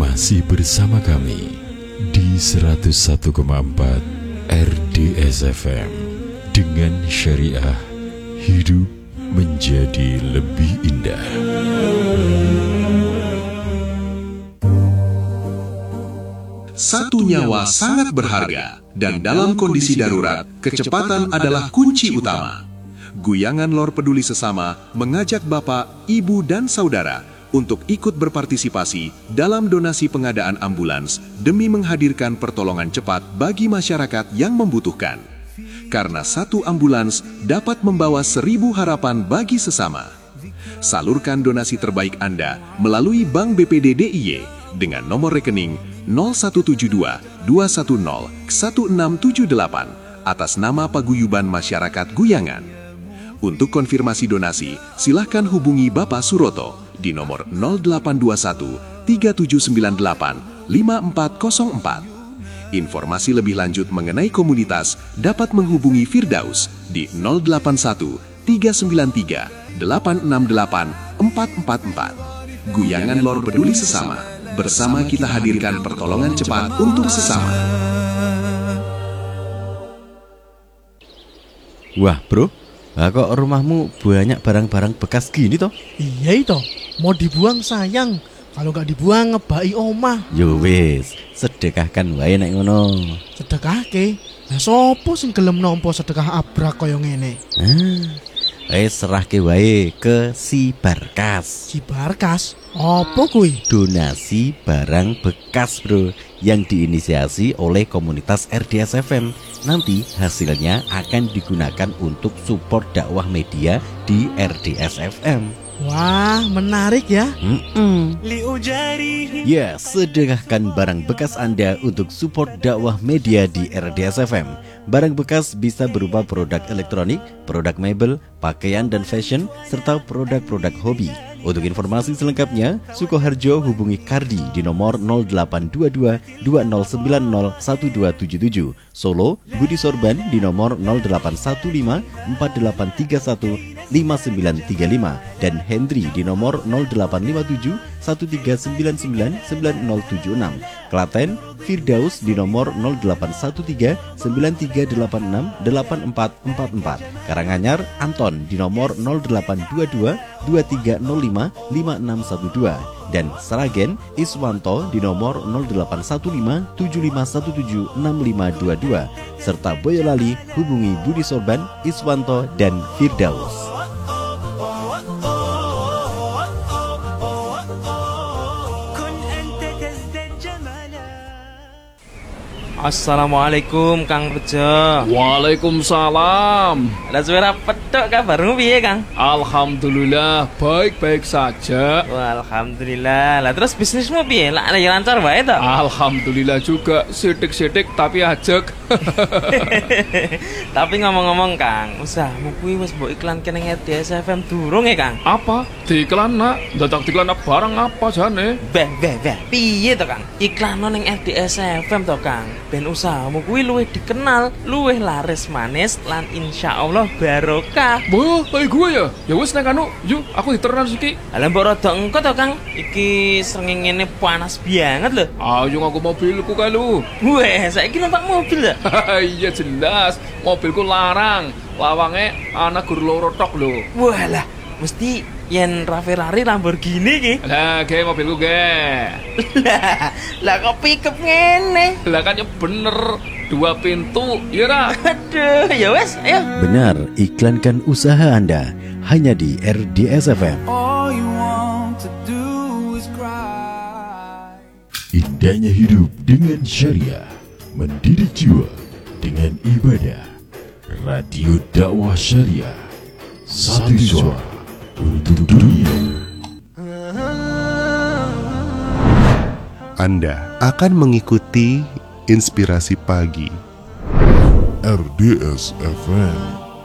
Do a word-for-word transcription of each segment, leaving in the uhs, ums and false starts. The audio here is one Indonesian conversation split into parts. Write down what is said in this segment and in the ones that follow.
Masih bersama kami di seratus satu koma empat R D S F M. Dengan syariah, hidup menjadi lebih indah. Satu nyawa sangat berharga, dan dalam kondisi darurat, kecepatan adalah kunci utama. Guyangan Lor Peduli Sesama mengajak Bapak, Ibu, dan Saudara untuk ikut berpartisipasi dalam donasi pengadaan ambulans demi menghadirkan pertolongan cepat bagi masyarakat yang membutuhkan. Karena satu ambulans dapat membawa seribu harapan bagi sesama. Salurkan donasi terbaik Anda melalui Bank B P D D I Y dengan nomor rekening nol satu tujuh dua dua satu nol satu enam tujuh delapan atas nama Paguyuban Masyarakat Guyangan. Untuk konfirmasi donasi, silakan hubungi Bapak Suroto di nomor nol delapan dua satu tiga tujuh sembilan delapan lima empat nol empat. Informasi lebih lanjut mengenai komunitas dapat menghubungi Firdaus di nol delapan satu tiga sembilan tiga delapan enam delapan empat empat empat. Guyangan Lor Peduli Sesama. Bersama kita hadirkan pertolongan cepat untuk sesama. Wah bro, lah kok rumahmu banyak barang-barang bekas gini toh? Iya itu, mau dibuang sayang. Kalau nggak dibuang ngebai omah. Yo wis, sedekahkan wae nek ngono. Sedekahke? Lah sopo sing gelem nampa sedekah abrak kaya ngene? Ah, eh serahke wae ke si Barkas. Si Barkas? Apa kuwi? Donasi barang bekas bro, yang diinisiasi oleh komunitas R D S F M. Nanti hasilnya akan digunakan untuk support dakwah media di R D S F M. Wah, menarik ya. Mm-mm. Ya, sedekahkan barang bekas Anda untuk support dakwah media di R D S F M. Barang bekas bisa berupa produk elektronik, produk mebel, pakaian dan fashion, serta produk-produk hobi. Untuk informasi selengkapnya, Sukoharjo hubungi Kardi di nomor nol delapan dua dua dua nol sembilan nol satu dua tujuh tujuh. Solo, Budi Sorban di nomor nol delapan satu lima empat delapan tiga satu lima sembilan tiga lima dan Hendri di nomor nol delapan lima tujuh satu tiga sembilan sembilan sembilan nol tujuh enam. Klaten, Firdaus di nomor nol delapan satu tiga sembilan tiga delapan enam delapan empat empat empat. Karanganyar, Anton di nomor nol delapan dua dua dua tiga nol lima lima enam satu dua dan Sragen, Iswanto di nomor nol delapan satu lima tujuh lima satu tujuh enam lima dua dua serta Boyolali hubungi Budi Sorban, Iswanto dan Firdaus. Assalamualaikum Kang Bejo. Waalaikumsalam. Lah suara petok kabarmu piye Kang? Alhamdulillah baik-baik saja. Wah, alhamdulillah. Lah terus bisnismu piye? Lah lagi lancar wae to? Alhamdulillah juga, sidik-sidik tapi ajek. Tapi ngomong-ngomong Kang, usahamu kuwi wis mbok iklanke ning R D S F M durung ya Kang? Apa? Diiklan nak? Dadak diiklan barang apa jane? Beh, beh, beh. Piye to Kang? Iklan ning R D S F M to Kang. Ben usahamu kuwi luwih dikenal, luwih laris manis lan insyaallah barokah. Wah, kayak gue ya? Ya wis nek anu, yuk aku diternan iki. Lah mbok rada engko to Kang. Iki srengenge panas banget lho. Ayo ngaku mobilku kae lho. Weh, saiki numpak mobil ya? Iya jelas, mobilku larang. Lawange ana gur loro tok lho. Walah, mesti yen Ferrari Lamborghini ki. Lah, ge mobilku ge. Lah, lah kok pickup ngene? Lah kan ya bener, dua pintu, ya ra? Aduh, ya wes, ayo. Benar, iklankan usaha Anda hanya di R D S F M. Indahnya hidup dengan syariah, mendidik jiwa dengan ibadah. Radio dakwah syariah, satu suara untuk dunia. Anda akan mengikuti Inspirasi Pagi R D S F M.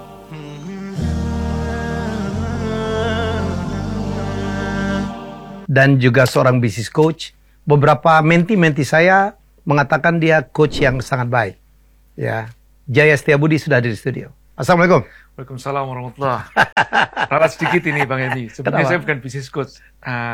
Dan juga seorang business coach. Beberapa menti-menti saya mengatakan dia coach yang sangat baik. Ya, Jaya Setiabudi sudah ada di studio. Assalamualaikum. Waalaikumsalam warahmatullahi wabarakatuh. Ralat sedikit ini Bang Edi. Sebenarnya saya bukan business coach. Uh,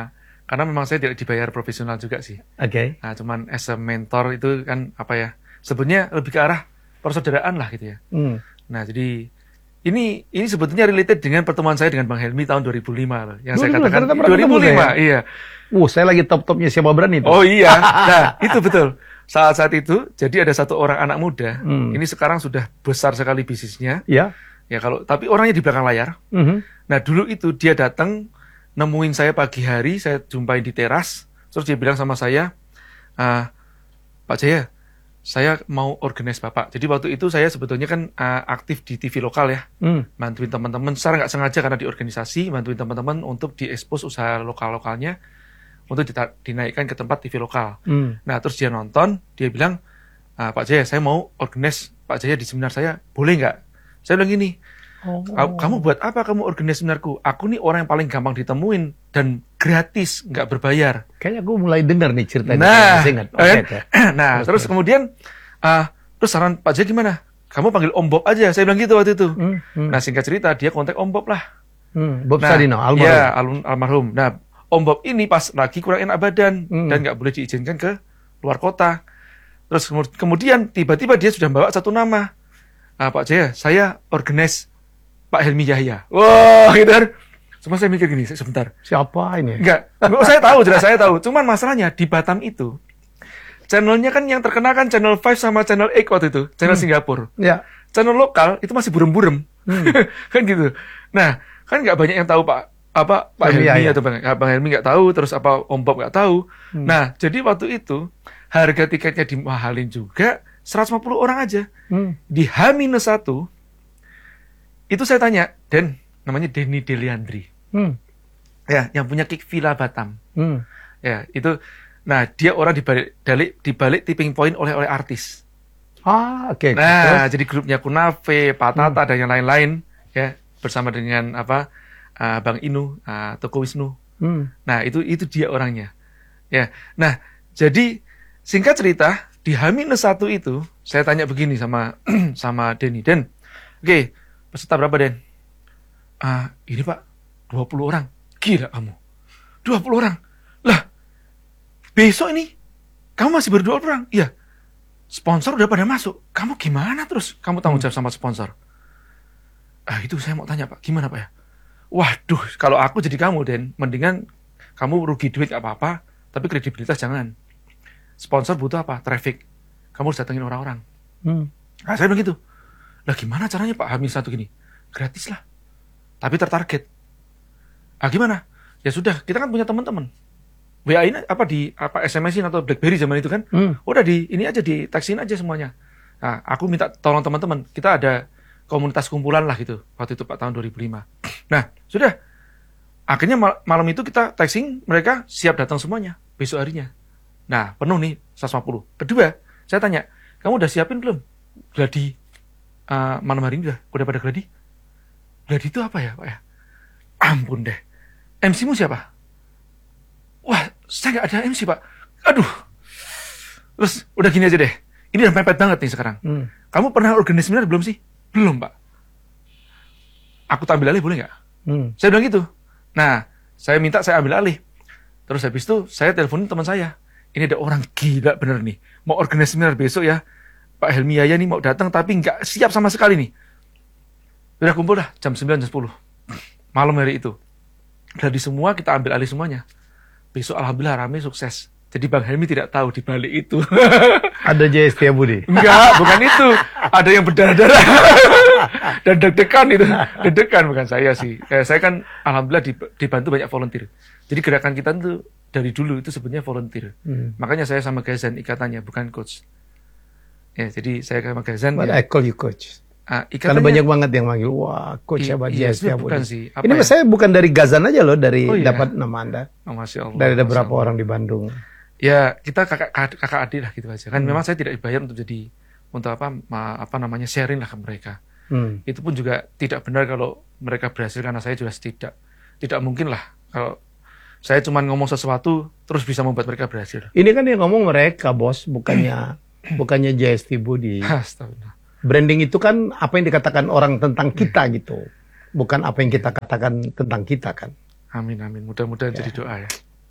Karena memang saya tidak dibayar profesional juga sih. Oke. Okay. Nah, cuman as a mentor itu kan apa ya? Sebetulnya lebih ke arah persaudaraan lah gitu ya. Hmm. Nah, jadi ini ini sebetulnya related dengan pertemuan saya dengan Bang Helmi tahun dua ribu lima loh. Yang dua ribu lima, saya katakan dua ribu lima, iya. Uh, saya lagi top-topnya siapa berani itu. Oh iya. Nah, itu betul. Saat-saat itu, jadi ada satu orang anak muda. Hmm. Ini sekarang sudah besar sekali bisnisnya. Ya. Ya kalau tapi orangnya di belakang layar. Mm-hmm. Nah, dulu itu dia datang nemuin saya pagi hari, saya jumpai di teras, terus dia bilang sama saya, ah, Pak Jaya, saya mau organize Bapak. Jadi waktu itu saya sebetulnya kan uh, aktif di T V lokal ya, mm. bantuin teman-teman, secara nggak sengaja karena di organisasi, bantuin teman-teman untuk diekspos usaha lokal-lokalnya, untuk dita- dinaikkan ke tempat T V lokal. Mm. Nah, terus dia nonton, dia bilang, ah, Pak Jaya, saya mau organize Pak Jaya di seminar saya, boleh nggak? Saya bilang gini, oh. kamu buat apa kamu organize seminarku? Aku nih orang yang paling gampang ditemuin dan gratis, nggak berbayar. Kayaknya aku mulai dengar nih ceritanya. Nah, ingat. Okay, okay. nah terus, terus kemudian, uh, terus saran Pak Jaya gimana? Kamu panggil Om Bob aja, saya bilang gitu waktu itu. Hmm, hmm. Nah singkat cerita, dia kontak Om Bob lah. Hmm, Bob nah, Sadino, almarhum. Ya, al- almarhum. Nah, Om Bob ini pas lagi kurang enak badan hmm. dan nggak boleh diizinkan ke luar kota. Terus kemudian tiba-tiba dia sudah bawa satu nama. Ah, Pak Jaya, saya organize Pak Helmi Yahya. Wah, gitu kan. Cuma saya mikir gini, sebentar. Siapa ini? Enggak, saya tahu, jelas saya tahu. Cuman masalahnya di Batam itu, channelnya kan yang terkenal kan channel lima sama channel delapan waktu itu, channel hmm. Singapura. Ya. Channel lokal itu masih burem-burem. Hmm. Kan gitu. Nah, kan nggak banyak yang tahu Pak apa Pak Helmi, Helmi atau Bang, Bang Helmi nggak tahu, terus apa Om Bob nggak tahu. Hmm. Nah, jadi waktu itu harga tiketnya dimahalin juga. seratus lima puluh orang aja. Hmm. Di H minus satu, itu saya tanya, Den, namanya Denny Deliandri. Hmm. Ya, yang punya Kick Villa Batam. Hmm. Ya, itu, nah dia orang dibalik, dalik, dibalik tipping point oleh oleh artis. Ah, oke. Okay. Nah, terus? Jadi grupnya Kunafe, Patata, hmm. dan yang lain-lain, ya, bersama dengan apa, uh, Bang Inu, uh, Toko Wisnu. Hmm. Nah, itu itu dia orangnya. Ya, nah, jadi singkat cerita, di H minus satu itu, saya tanya begini sama sama Denny. Den, oke, okay, peserta berapa, Den? Ah, ini Pak, dua puluh orang. Gila kamu. dua puluh orang. Lah, besok ini, kamu masih berdua orang? Iya. Sponsor udah pada masuk. Kamu gimana terus? Kamu tanggung jawab sama sponsor. Ah, itu saya mau tanya Pak, gimana Pak ya? Waduh, kalau aku jadi kamu, Den, mendingan kamu rugi duit gak apa-apa, tapi kredibilitas jangan. Sponsor butuh apa? Traffic. Kamu harus datengin orang-orang. Hmm. Nah, saya bilang gitu. Lah gimana caranya Pak Hamil satu gini? Gratis lah. Tapi tertarget. Ah gimana? Ya sudah, kita kan punya teman-teman. W A-in apa di apa S M S-in atau BlackBerry zaman itu kan? Hmm. Udah di ini aja di teksin aja semuanya. Nah, aku minta tolong teman-teman. Kita ada komunitas kumpulan lah gitu. Waktu itu Pak tahun dua ribu lima. Nah, sudah. Akhirnya mal- malam itu kita texting, mereka siap datang semuanya besok harinya. Nah, penuh nih seratus lima puluh. Kedua, saya tanya, kamu udah siapin belum gladi uh, malam hari ini? Udah, udah pada gladi? Gladi itu apa ya, Pak ya? Ampun deh. M C-mu siapa? Wah, saya nggak ada M C, Pak. Aduh. Terus, udah gini aja deh. Ini udah mepet banget nih sekarang. Hmm. Kamu pernah organise seminar belum sih? Belum, Pak. Aku tak ambil alih, boleh nggak? Hmm. Saya bilang gitu. Nah, saya minta saya ambil alih. Terus habis itu, saya teleponin teman saya. Ini ada orang gila bener nih. Mau organise seminar besok ya. Pak Helmi Yahya nih mau datang tapi nggak siap sama sekali nih. Udah kumpul dah jam sembilan, jam sepuluh. Malam hari itu. Dari semua kita ambil alih semuanya. Besok alhamdulillah rame sukses. Jadi Bang Helmi tidak tahu di balik itu. Ada Jaya Setiabudi? Enggak, bukan itu. Ada yang berdarah-darah. Dan deg-degan itu. Deg-degan bukan saya sih. Eh, saya kan alhamdulillah dibantu banyak volunteer. Jadi gerakan kita itu dari dulu itu sebenarnya volunteer. Hmm. Makanya saya sama Gazan ikatannya, bukan coach. Ya, jadi saya sama Gazan. But ya, I call you coach. Ah, karena banyak banget yang manggil, wah coach I- Abah iya, Jaya Setiabudi. Bukan sih. Apa ini ya? saya bukan dari Gazan aja loh, dari oh, iya. dapat nama Anda. Oh, Masya Allah. Dari Masya beberapa Allah. orang di Bandung. Ya, kita kakak kakak adik lah gitu aja. Kan hmm. memang saya tidak dibayar untuk jadi untuk apa ma, apa namanya sharing lah ke mereka. Hmm. Itu pun juga tidak benar kalau mereka berhasil karena saya jelas tidak. Tidak mungkin lah kalau saya cuma ngomong sesuatu terus bisa membuat mereka berhasil. Ini kan yang ngomong mereka, Bos, bukannya bukannya Jaya Setiabudi. Astagfirullah. Branding itu kan apa yang dikatakan orang tentang kita gitu. Bukan apa yang kita katakan tentang kita kan. Amin amin. Mudah-mudahan ya. jadi doa ya.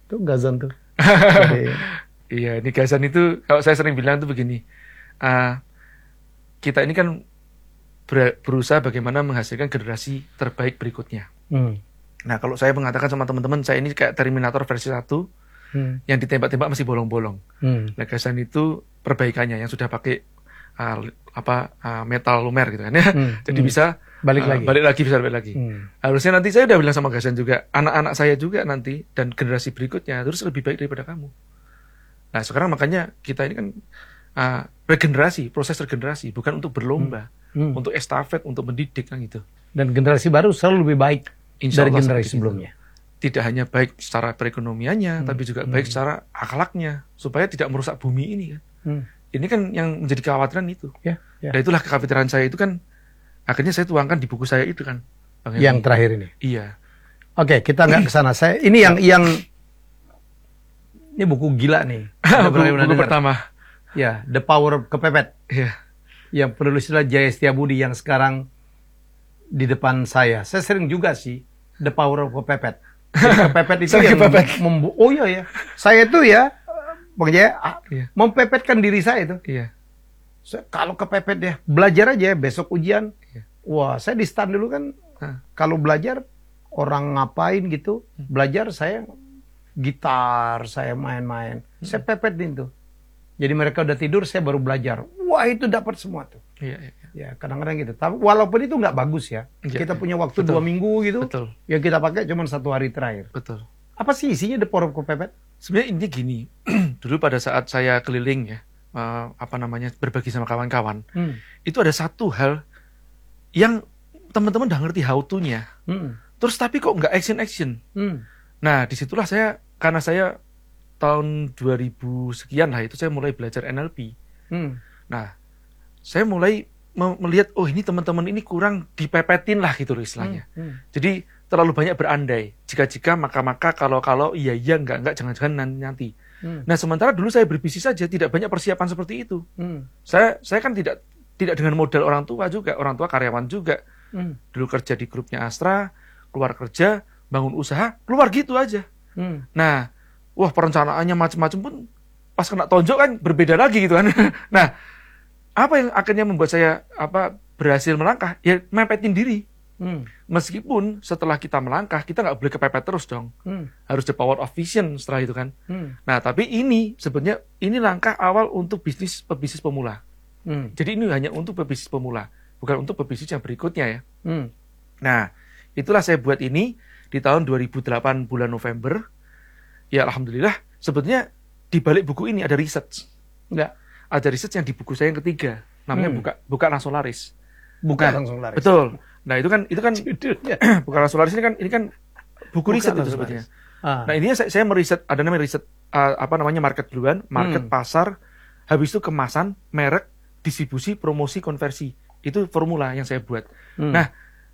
Tuh Gazan tuh. Jadi, iya, ini Gazan itu kalau saya sering bilang tuh begini. Uh, kita ini kan ber- berusaha bagaimana menghasilkan generasi terbaik berikutnya. Hmm. Nah, kalau saya mengatakan sama teman-teman, saya ini kayak Terminator versi satu, hmm. yang ditembak-tembak masih bolong-bolong. Hmm. Nah, Gazan itu perbaikannya yang sudah pakai uh, apa uh, metal lumer gitu kan ya. Hmm. Jadi hmm. bisa balik uh, lagi. Balik lagi bisa balik lagi. Hmm. Harusnya nanti saya udah bilang sama Gazan juga, anak-anak saya juga nanti dan generasi berikutnya terus lebih baik daripada kamu. Nah, sekarang makanya kita ini kan uh, regenerasi, proses regenerasi, bukan untuk berlomba, hmm. Hmm. untuk estafet, untuk mendidik kan gitu. Dan generasi baru selalu lebih baik Insya dari Allah generasi sebelumnya. Itu. Tidak hanya baik secara perekonomiannya, hmm. tapi juga hmm. baik secara akhlaknya, supaya tidak merusak bumi ini kan. Hmm. Ini kan yang menjadi kekhawatiran itu. Ya, ya. Dan itulah kekhawatiran saya itu kan, akhirnya saya tuangkan di buku saya itu kan. Bang yang ini. Terakhir ini. Iya. Oke, kita nggak ke sana. Saya ini yang yang ini buku gila nih. buku, buku pertama. Ya, The Power of Kepepet. Iya. Yang penulis adalah Jaya Setiabudi yang sekarang di depan saya. Saya sering juga sih The Power of Kepepet. Kepepet itu yang membu- oh iya ya. Saya itu ya Bang Jaya iya. mempepetkan diri saya itu. Iya. Saya, kalau kepepet ya, belajar aja besok ujian. Iya. Wah, saya di stand dulu kan. Hah. Kalau belajar orang ngapain gitu, hmm. belajar saya gitar, saya main-main. Hmm. Saya pepetin tuh. Jadi mereka udah tidur, saya baru belajar. Wah, itu dapat semua tuh. Iya, iya. Ya, kadang-kadang gitu. Tapi walaupun itu nggak bagus ya. ya kita ya. punya waktu Betul. dua minggu gitu. Betul. Yang kita pakai cuma satu hari terakhir. Betul. Apa sih isinya The Power of Kepepet? Sebenarnya ini gini. Dulu pada saat saya keliling ya, uh, apa namanya, berbagi sama kawan-kawan. Hmm. Itu ada satu hal yang teman-teman udah ngerti how to-nya. Hmm. Terus tapi kok nggak action-action. Hmm. Nah, disitulah saya, karena saya tahun dua ribu sekian lah itu saya mulai belajar N L P. Hmm. Nah, saya mulai me- melihat oh ini teman-teman ini kurang dipepetin lah gitu loh istilahnya. Hmm. Hmm. Jadi terlalu banyak berandai. Jika-jika maka-maka kalau-kalau iya iya enggak enggak jangan-jangan nanti. Hmm. Nah, sementara dulu saya berbisnis saja tidak banyak persiapan seperti itu. Hmm. Saya saya kan tidak tidak dengan modal orang tua juga, orang tua karyawan juga. Hmm. Dulu kerja di grupnya Astra, keluar kerja, bangun usaha, keluar gitu aja. Hmm. Nah, wah perencanaannya macam-macam pun pas kena tonjok kan berbeda lagi gitu kan. Nah, apa yang akhirnya membuat saya apa berhasil melangkah? Ya mepetin diri. Hmm. Meskipun setelah kita melangkah, kita nggak boleh kepepet terus dong. Hmm. Harus the power of vision setelah itu kan. Hmm. Nah, tapi ini sebenarnya ini langkah awal untuk bisnis pebisnis pemula. Hmm. Jadi ini hanya untuk pebisnis pemula, bukan untuk pebisnis yang berikutnya ya. Hmm. Nah, itulah saya buat ini di tahun dua ribu delapan bulan November. Ya alhamdulillah, sebetulnya di balik buku ini ada research. Enggak, ada research yang di buku saya yang ketiga, namanya hmm. buka buka langsung laris. Buka nah, langsung laris. Betul. Nah, itu kan itu kan buka langsung laris ini kan ini kan buku buka riset itu sebetulnya. Ah. Nah, ini saya, saya meriset ada namanya riset uh, apa namanya market duluan, market hmm. pasar, habis itu kemasan, merek, distribusi, promosi, konversi. Itu formula yang saya buat. Hmm. Nah,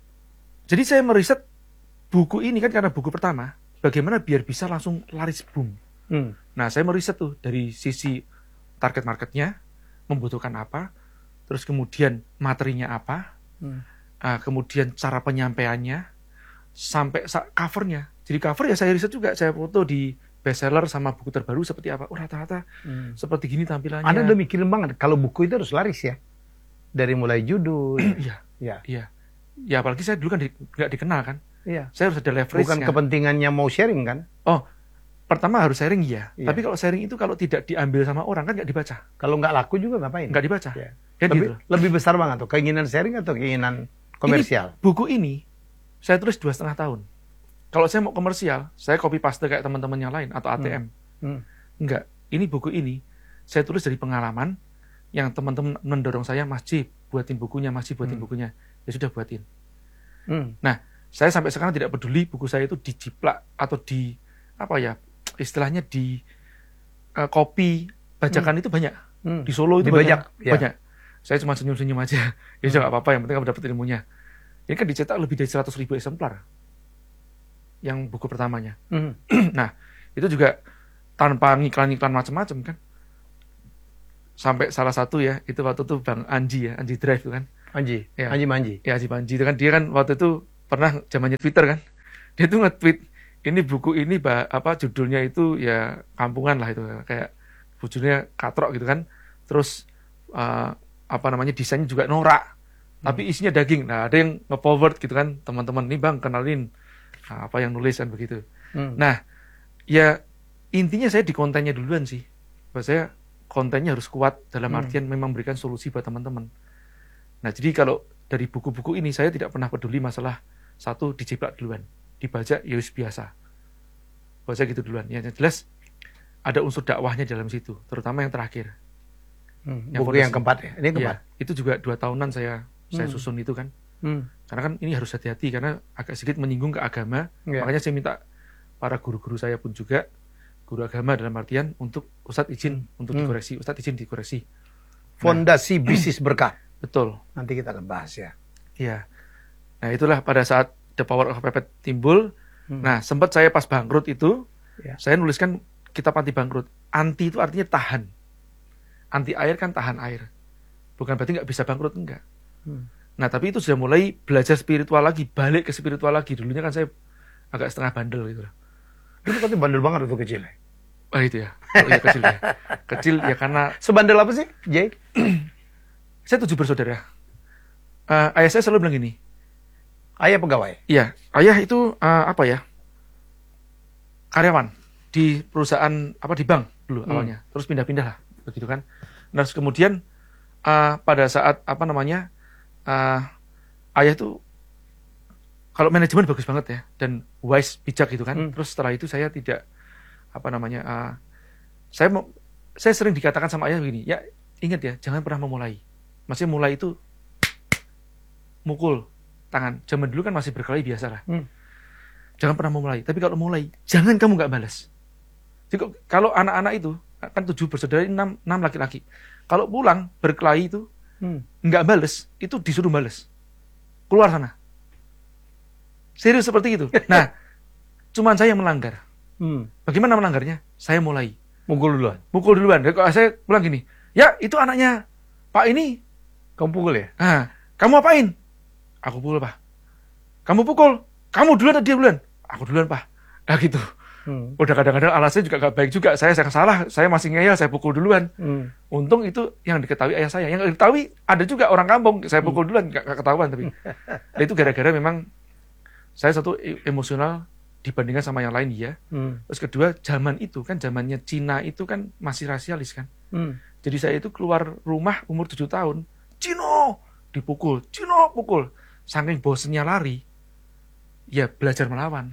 jadi saya meriset buku ini kan karena buku pertama, bagaimana biar bisa langsung laris boom. Hmm. Nah, saya meriset tuh dari sisi target marketnya, membutuhkan apa, terus kemudian materinya apa, hmm. uh, kemudian cara penyampaiannya, sampai covernya. Jadi cover ya saya riset juga, saya foto di bestseller sama buku terbaru seperti apa. Oh rata-rata hmm. seperti gini tampilannya. Anda udah mikirin banget, kalau buku itu harus laris ya? Dari mulai judul. Iya, iya, iya. Ya apalagi saya dulu kan nggak di, dikenal kan. Iya. Saya harus ada leverage. Bukan kan? Kepentingannya mau sharing kan? Oh, pertama harus sharing ya. Iya. Tapi kalau sharing itu kalau tidak diambil sama orang kan nggak dibaca. Kalau nggak laku juga ngapain? Nggak dibaca. Ya. Kan lebih, gitu. Lebih besar banget tuh keinginan sharing atau keinginan komersial. Ini, buku ini saya tulis dua setengah tahun. Kalau saya mau komersial, saya copy paste kayak teman-teman yang lain atau A T M. Hmm. Hmm. Enggak. Ini buku ini saya tulis dari pengalaman yang teman-teman mendorong saya, Mas J, buatin bukunya, Mas J, buatin hmm. bukunya. Ya sudah buatin. Hmm. Nah, saya sampai sekarang tidak peduli buku saya itu dijiplak atau di apa ya istilahnya di uh, copy bajakan hmm. itu banyak. Hmm. Di Solo itu Dibajak, banyak. Ya. Banyak. Saya cuma senyum-senyum aja. Ya sudah nggak apa-apa, yang penting kamu dapat ilmunya. Ini kan dicetak lebih dari seratus ribu eksemplar. Yang buku pertamanya. Hmm. Nah, itu juga tanpa ngiklan-ngiklan macam-macam kan. Sampai salah satu ya, itu waktu itu Bang Anji ya, Anji Drive itu kan. Anji, ya. Anji Manji. Ya, Anji Manji itu kan dia kan waktu itu pernah zamannya Twitter kan. Dia tuh nge-tweet ini buku ini bah, apa judulnya itu ya kampungan lah itu kayak judulnya katrok gitu kan. Terus uh, apa namanya desainnya juga norak. Hmm. Tapi isinya daging. Nah, ada yang nge-forward gitu kan, teman-teman nih Bang kenalin nah, apa yang nulis kan begitu. Hmm. Nah, ya intinya saya di kontennya duluan sih. Bahwa saya kontennya harus kuat dalam artian hmm. memang memberikan solusi buat teman-teman. Nah, jadi kalau dari buku-buku ini saya tidak pernah peduli masalah satu dijiplak duluan, dibaca ya biasa. Baca gitu duluan. Ya jelas ada unsur dakwahnya dalam situ, terutama yang terakhir. Hmm, yang buku fondasi. Yang keempat ya. Ini keempat. Ya, itu juga dua tahunan saya hmm. saya susun itu kan. Hmm. Karena kan ini harus hati-hati karena agak sedikit menyinggung ke agama. Ya. Makanya saya minta para guru-guru saya pun juga guru agama dalam artian untuk Ustadz izin hmm. untuk dikoreksi, Ustadz izin dikoreksi. Fondasi nah, bisnis berkah. Betul. Nanti kita akan bahas ya. Iya. Nah, itulah pada saat The Power of Pepet timbul. Hmm. Nah, sempat saya pas bangkrut itu, ya. Saya nuliskan kitab anti bangkrut. Anti itu artinya tahan. Anti air kan tahan air. Bukan berarti nggak bisa bangkrut, enggak. Hmm. Nah, tapi itu sudah mulai belajar spiritual lagi, balik ke spiritual lagi. Dulunya kan saya agak setengah bandel gitu. Itu tadi bandel banget waktu kecil ya? Oh itu ya, oh, iya, kecil ya. Kecil ya karena... Sebandel apa sih, Jay? Saya tujuh bersaudara. Uh, ayah saya selalu bilang gini. Ayah pegawai? Iya, ayah itu uh, apa ya? Karyawan di perusahaan apa di bank dulu hmm. awalnya, terus pindah-pindah lah, begitu kan. Nah, terus kemudian uh, pada saat apa namanya, uh, ayah itu kalau manajemen bagus banget ya dan wise bijak gitu kan. Hmm. Terus setelah itu saya tidak apa namanya, uh, saya mau, saya sering dikatakan sama ayah begini, ya ingat ya, jangan pernah memulai. Maksudnya mulai itu mukul tangan. Zaman dulu kan masih berkelahi biasa lah. Hmm. Jangan pernah memulai. Tapi kalau mulai, jangan kamu nggak balas. Jadi kalau anak-anak itu kan tujuh bersaudara, enam, enam laki-laki. Kalau pulang berkelahi itu hmm. nggak balas, itu disuruh balas. Keluar sana. Serius seperti itu. Nah, cuman saya yang melanggar. Hmm. Bagaimana melanggarnya? Saya mulai. Mukul duluan. Mukul duluan. Kalau saya pulang gini, ya itu anaknya Pak ini. Kamu pukul ya? Nah, kamu apain? Aku pukul, Pak. Kamu pukul? Kamu duluan atau dia duluan? Aku duluan, Pak. Nah gitu. Hmm. Udah kadang-kadang alasannya juga gak baik juga. Saya yang salah, saya masih ngeyel, saya pukul duluan. Hmm. Untung itu yang diketahui ayah saya. Yang diketahui ada juga orang kampung, saya pukul duluan, gak, gak ketahuan. Tapi nah, itu gara-gara memang saya satu emosional dibandingkan sama yang lain ya. Hmm. Terus kedua, zaman itu kan zamannya Cina itu kan masih rasialis kan. Hmm. Jadi saya itu keluar rumah umur tujuh tahun, Cino dipukul, Cino pukul. Saking bosennya lari, ya belajar melawan.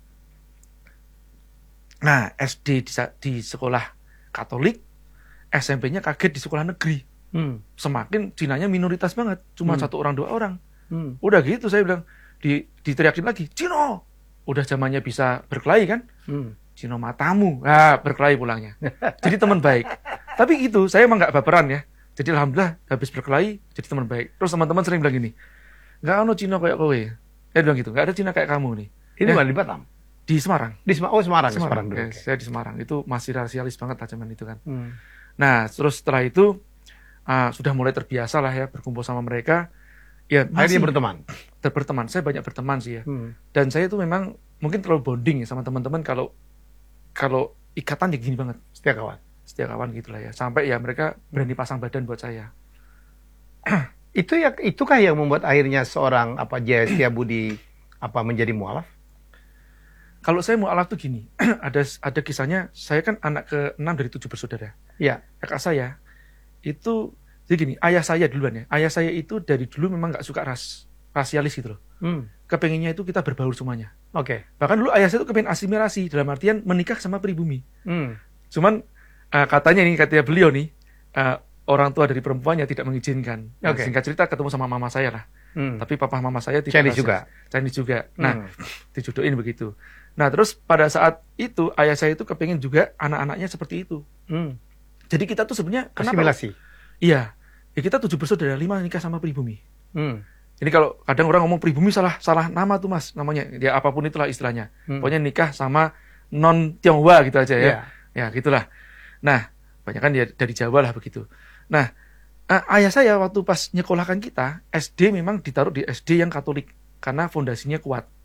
Nah, S D di, di sekolah Katolik, S M P-nya kaget di sekolah negeri. Hmm. Semakin Cinanya minoritas banget, cuma hmm. satu orang dua orang. Hmm. Udah gitu saya bilang, di, diteriakin lagi, Cino. Udah zamannya bisa berkelahi kan? Hmm. Cino matamu, ah berkelahi pulangnya. Jadi teman baik. Tapi itu saya emang nggak baperan ya. Jadi alhamdulillah habis berkelahi jadi teman baik. Terus teman-teman sering bilang gini, nggak ada Cino kayak kowe. Dia bilang gitu, nggak ada Cina kayak kamu nih. Ini ya, mana di Batam? Di Semarang. Di Semarang. Oh Semarang. Semarang. Semarang dulu. Ya, okay. Saya di Semarang. Itu masih rasialis banget lah zaman itu kan. Hmm. Nah, terus setelah itu uh, sudah mulai terbiasa lah ya berkumpul sama mereka. Ya masih berteman. Berteman. Saya banyak berteman sih ya. Hmm. Dan saya itu memang mungkin terlalu bonding ya sama teman-teman kalau kalau ikatan ya gini banget. Setia kawan. Setia kawan gitulah ya. Sampai ya mereka berani pasang badan buat saya. Itu ya, itukah yang membuat akhirnya seorang apa Jaya Setiabudi apa menjadi mualaf? Kalau saya mualaf tuh gini, ada ada kisahnya. Saya kan anak ke enam dari tujuh bersaudara. Ya. Kakak saya itu jadi gini, ayah saya duluan ya. Ayah saya itu dari dulu memang nggak suka ras rasialis gitu loh. Hmm. Kepengennya itu kita berbaur semuanya. Oke. Okay. Bahkan dulu ayah saya itu kepengen asimilasi dalam artian menikah sama pribumi. Hmm. Cuman uh, katanya nih katanya beliau nih. Uh, orang tua dari perempuannya tidak mengizinkan. Nah, okay. Singkat cerita ketemu sama mama saya lah. Hmm. Tapi papa mama saya tidak Chinese juga. Chinese juga. Nah, hmm. dijodohin begitu. Nah, terus pada saat itu ayah saya itu kepengen juga anak-anaknya seperti itu. Hmm. Jadi kita tuh sebenarnya kenapa? Asimilasi. Iya. Ya kita tujuh bersaudara, lima nikah sama pribumi. Hmm. Ini kalau kadang orang ngomong pribumi salah salah nama tuh Mas namanya. Ya apapun itulah istilahnya. Hmm. Pokoknya nikah sama non Tionghoa gitu aja ya. Yeah. Ya, gitulah. Nah, banyak kan ya dari Jawa lah begitu. Nah, uh, ayah saya waktu pas nyekolahkan kita, S D memang ditaruh di S D yang Katolik karena fondasinya kuat.